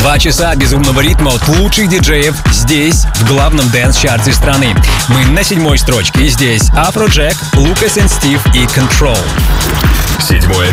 2 часа безумного ритма от лучших диджеев здесь, в главном дэнс-чарте страны. Мы на 7-й строчке, и здесь Afrojack, Lucas and Steve и Control. 7